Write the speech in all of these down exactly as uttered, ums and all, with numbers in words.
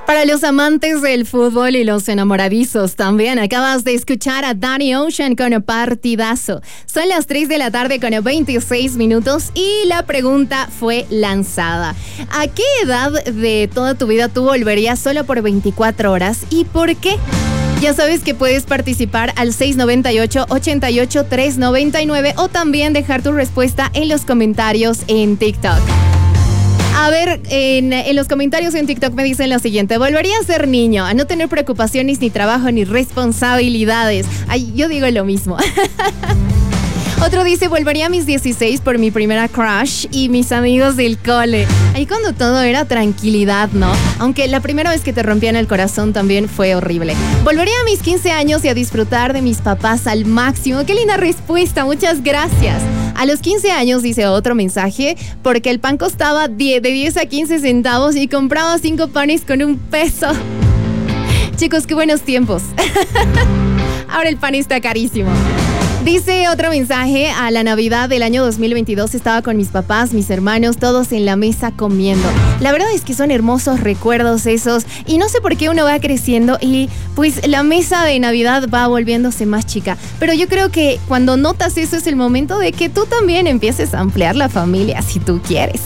Para los amantes del fútbol y los enamoradizos también, acabas de escuchar a Danny Ocean con Partidazo. Son las tres de la tarde con veintiséis minutos y la pregunta fue lanzada. ¿A qué edad de toda tu vida tú volverías solo por veinticuatro horas y por qué? Ya sabes que puedes participar al seis nueve ocho, ocho ocho, tres nueve nueve o también dejar tu respuesta en los comentarios en TikTok. A ver, en, en los comentarios en TikTok me dicen lo siguiente: volvería a ser niño, a no tener preocupaciones, ni trabajo, ni responsabilidades. Ay, yo digo lo mismo. Otro dice, volvería a mis dieciséis por mi primera crush y mis amigos del cole. Ahí cuando todo era tranquilidad, ¿no? Aunque la primera vez que te rompían el corazón también fue horrible. Volvería a mis quince años y a disfrutar de mis papás al máximo. ¡Qué linda respuesta! Muchas gracias. A los quince años, dice otro mensaje, porque el pan costaba de diez a quince centavos y compraba cinco panes con un peso. Chicos, qué buenos tiempos. Ahora el pan está carísimo. Dice otro mensaje, a la Navidad del año dos mil veintidós estaba con mis papás, mis hermanos, todos en la mesa comiendo. La verdad es que son hermosos recuerdos esos y no sé por qué uno va creciendo y pues la mesa de Navidad va volviéndose más chica. Pero yo creo que cuando notas eso es el momento de que tú también empieces a ampliar la familia si tú quieres.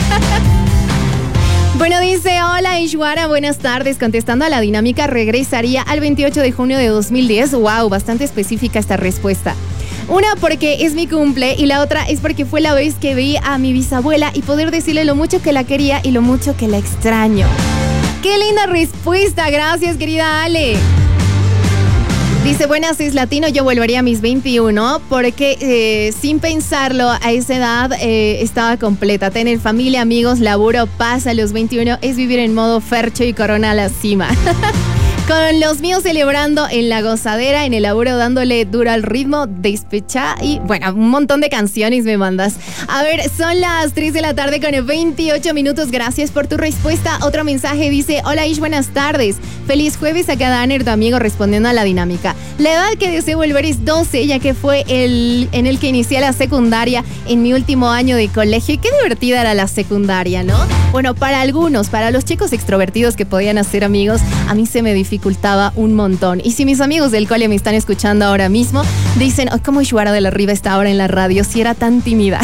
Bueno, dice, hola Ishwara, buenas tardes. Contestando a la dinámica, regresaría al veintiocho de junio de dos mil diez. Wow, bastante específica esta respuesta. Una porque es mi cumple y la otra es porque fue la vez que vi a mi bisabuela y poder decirle lo mucho que la quería y lo mucho que la extraño. ¡Qué linda respuesta! Gracias, querida Ale. Dice, buenas, es latino, yo volvería a mis veintiuno porque eh, sin pensarlo a esa edad eh, estaba completa. Tener familia, amigos, laburo, paz a los veintiuno es vivir en modo Fercho y Corona a la cima. Con los míos celebrando en la gozadera, en el laburo dándole duro al ritmo, despecha y bueno, un montón de canciones me mandas. A ver, son las tres de la tarde con veintiocho minutos, gracias por tu respuesta. Otro mensaje dice, hola Ish, buenas tardes. Feliz jueves a cada aner, tu amigo respondiendo a la dinámica. La edad que deseo volver es doce, ya que fue el en el que inicié la secundaria en mi último año de colegio. Y qué divertida era la secundaria, ¿no? Bueno, para algunos, para los chicos extrovertidos que podían hacer amigos, a mí se me dificultaba un montón. Y si mis amigos del cole me están escuchando ahora mismo, dicen, oh, ¿cómo Ishwara de la Riva está ahora en la radio si era tan tímida?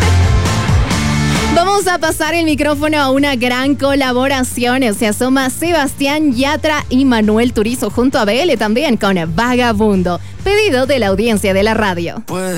Vamos a pasar el micrófono a una gran colaboración. Se asoma Sebastián Yatra y Manuel Turizo junto a B L también con Vagabundo. Pedido de la audiencia de la radio. Pues